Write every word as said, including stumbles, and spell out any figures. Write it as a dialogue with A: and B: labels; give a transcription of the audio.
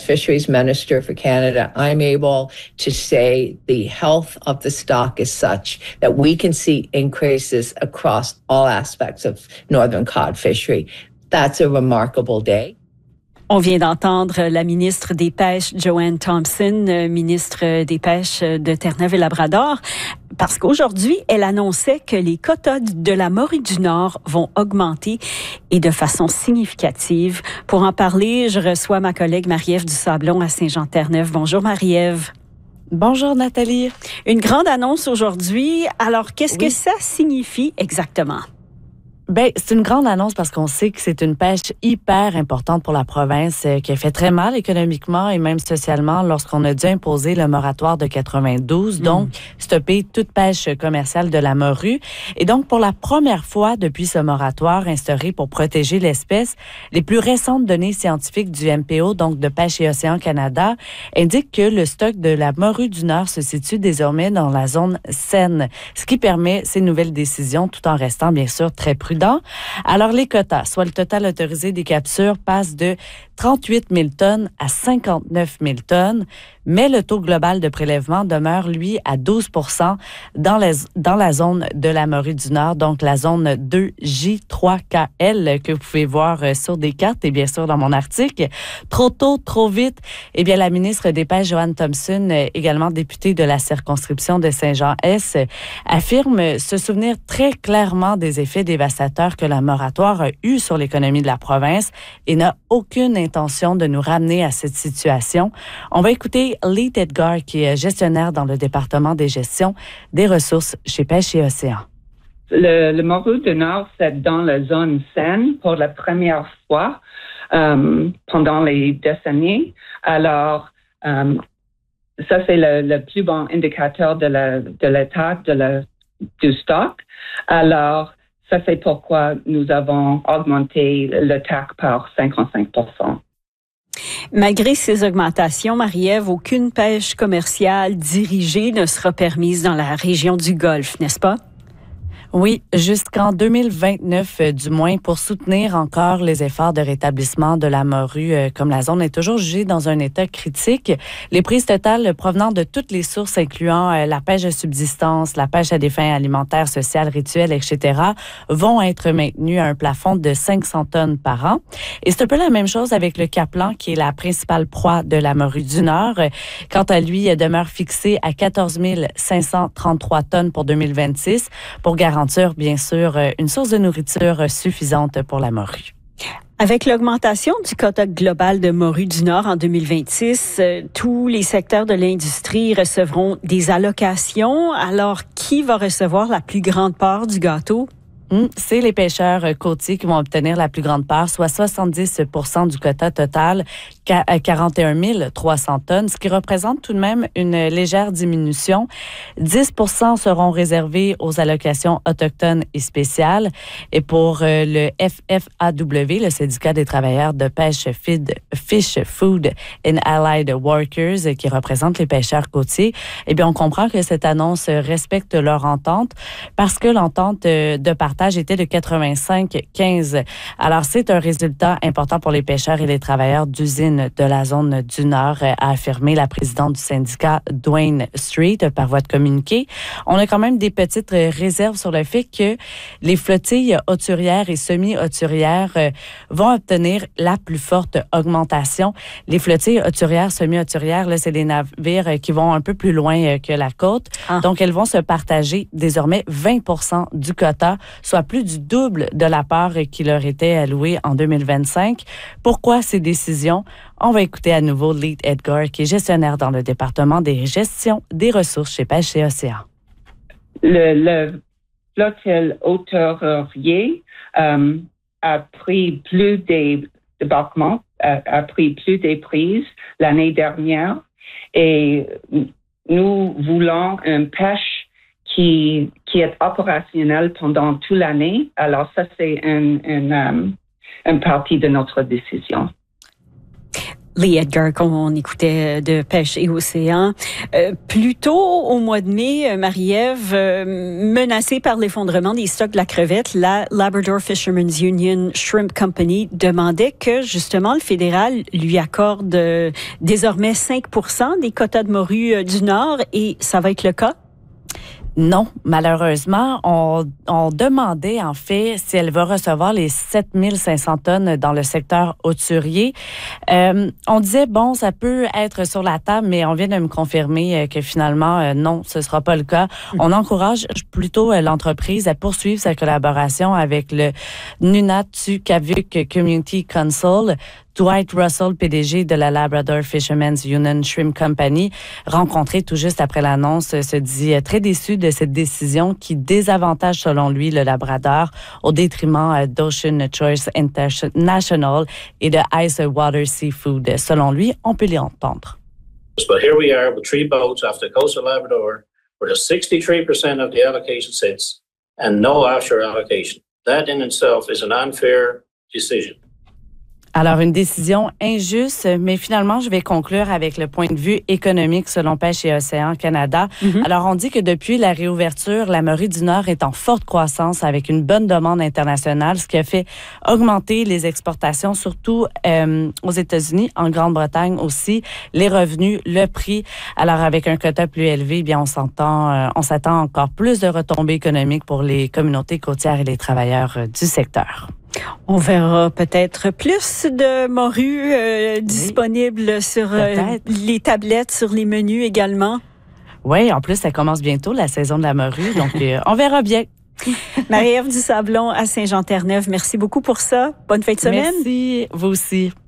A: Fisheries Minister for Canada, I'm able to say the health of the stock is such that we can see increases across all aspects of northern cod fishery. That's a remarkable day.
B: On vient d'entendre la ministre des Pêches, Joanne Thompson, ministre des Pêches de Terre-Neuve et Labrador, parce qu'aujourd'hui, elle annonçait que les quotas de la morue du Nord vont augmenter et de façon significative. Pour en parler, je reçois ma collègue Marie-Ève Dusablon à Saint-Jean-Terre-Neuve. Bonjour Marie-Ève.
C: Bonjour Nathalie.
B: Une grande annonce aujourd'hui. Alors, qu'est-ce
C: oui.
B: que ça signifie exactement?
C: Ben, c'est une grande annonce parce qu'on sait que c'est une pêche hyper importante pour la province euh, qui a fait très mal économiquement et même socialement lorsqu'on a dû imposer le moratoire de quatre-vingt-douze, mmh. donc stopper toute pêche commerciale de la morue. Et donc, pour la première fois depuis ce moratoire instauré pour protéger l'espèce, les plus récentes données scientifiques du M P O, donc de Pêche et Océan Canada, indiquent que le stock de la morue du Nord se situe désormais dans la zone saine, ce qui permet ces nouvelles décisions tout en restant bien sûr très prudent. Alors, les quotas, soit le total autorisé des captures, passe de trente-huit mille tonnes à cinquante-neuf mille tonnes, mais le taux global de prélèvement demeure, lui, à douze pour cent dans, les, dans la zone de la morue du Nord, donc la zone deux J trois K L que vous pouvez voir sur des cartes et bien sûr dans mon article. Trop tôt, trop vite, eh bien, la ministre des Pêches, Joanne Thompson, également députée de la circonscription de Saint-Jean-Est, affirme se souvenir très clairement des effets dévastateurs que le moratoire a eu sur l'économie de la province et n'a aucune intention de nous ramener à cette situation. On va écouter Lee Edgar, qui est gestionnaire dans le département des gestions des ressources chez Pêche et Océan.
D: Le, le morue du Nord, c'est dans la zone saine pour la première fois euh, pendant les décennies. Alors, euh, ça, c'est le, le plus bon indicateur de, la, de l'état de la, du stock. Alors, ça, c'est pourquoi nous avons augmenté le T A C par cinquante-cinq pour cent.
B: Malgré ces augmentations, Marie-Ève, aucune pêche commerciale dirigée ne sera permise dans la région du Golfe, n'est-ce pas?
C: Oui, jusqu'en deux mille vingt-neuf, euh, du moins, pour soutenir encore les efforts de rétablissement de la morue, euh, comme la zone est toujours jugée dans un état critique. Les prises totales provenant de toutes les sources, incluant euh, la pêche de subsistance, la pêche à des fins alimentaires, sociales, rituelles, et cetera, vont être maintenues à un plafond de cinq cents tonnes par an. Et c'est un peu la même chose avec le caplan, qui est la principale proie de la morue du Nord. Quant à lui, il demeure fixé à quatorze mille cinq cent trente-trois tonnes pour deux mille vingt-six, pour garantir bien sûr, une source de nourriture suffisante pour la morue.
B: Avec l'augmentation du quota global de morue du Nord en deux mille vingt-six, euh, tous les secteurs de l'industrie recevront des allocations. Alors, qui va recevoir la plus grande part du gâteau?
C: Mmh, c'est les pêcheurs côtiers qui vont obtenir la plus grande part, soit soixante-dix pour cent du quota total, à quarante et un mille trois cents tonnes, ce qui représente tout de même une légère diminution. dix pour cent seront réservés aux allocations autochtones et spéciales. Et pour euh, le F F A W, le syndicat des travailleurs de pêche Feed, Fish, Food and Allied Workers, qui représente les pêcheurs côtiers, eh bien, on comprend que cette annonce respecte leur entente parce que l'entente de partage était de quatre-vingt-cinq quinze. Alors, c'est un résultat important pour les pêcheurs et les travailleurs d'usines de la zone du Nord, a affirmé la présidente du syndicat, Dwayne Street, par voie de communiqué. On a quand même des petites réserves sur le fait que les flottilles hauturières et semi-hauturières vont obtenir la plus forte augmentation. Les flottilles hauturières, semi-hauturières, là, c'est des navires qui vont un peu plus loin que la côte. Ah. Donc, elles vont se partager désormais vingt pour cent du quota, soit plus du double de la part qui leur était allouée en deux mille vingt-cinq. Pourquoi ces décisions? On va écouter à nouveau Lee Edgar, qui est gestionnaire dans le département des gestions des ressources chez Pêche et Océan.
D: Le, le flottille hauturier euh, a pris plus des débarquements, a, a pris plus des prises l'année dernière et nous voulons une pêche qui, qui est opérationnelle pendant toute l'année. Alors ça, c'est une, une, um, une partie de notre décision.
B: Lee Edgar, qu'on écoutait de Pêche et Océan. Euh, plus tôt au mois de mai, Marie-Ève, euh, menacée par l'effondrement des stocks de la crevette, la Labrador Fishermen's Union Shrimp Company demandait que, justement, le fédéral lui accorde euh, désormais cinq pour cent des quotas de morue euh, du Nord, et ça va être le cas?
C: Non, malheureusement, on, on demandait en fait si elle va recevoir les sept mille cinq cents tonnes dans le secteur hauturier. Euh, on disait, bon, ça peut être sur la table, mais on vient de me confirmer que finalement, euh, non, ce sera pas le cas. On encourage plutôt l'entreprise à poursuivre sa collaboration avec le Nunatu-Kavik Community Council. Dwight Russell, P D G de la Labrador Fishermen's Union Shrimp Company, rencontré tout juste après l'annonce, se dit très déçu de cette décision qui désavantage, selon lui, le Labrador au détriment d'Ocean Choice International et de Ice Water Seafood. Selon lui, on peut les entendre.
E: But here we are with three boats off the coast of Labrador, where the sixty-three percent of the allocation sits and no offshore allocation. That in itself is an unfair decision.
C: Alors, une décision injuste, mais finalement, je vais conclure avec le point de vue économique selon Pêche et Océan Canada. Mm-hmm. Alors, on dit que depuis la réouverture, la morue du Nord est en forte croissance avec une bonne demande internationale, ce qui a fait augmenter les exportations, surtout euh, aux États-Unis, en Grande-Bretagne aussi, les revenus, le prix. Alors, avec un quota plus élevé, bien, on s'entend, euh, on s'attend encore plus de retombées économiques pour les communautés côtières et les travailleurs euh, du secteur.
B: On verra peut-être plus de morue euh, oui. disponibles sur euh, les tablettes, sur les menus également.
C: Oui, en plus, ça commence bientôt, la saison de la morue, donc euh, on verra bien.
B: Marie-Ève Dusablon à Saint-Jean-Terre-Neuve, merci beaucoup pour ça. Bonne fin de semaine.
C: Merci, vous aussi.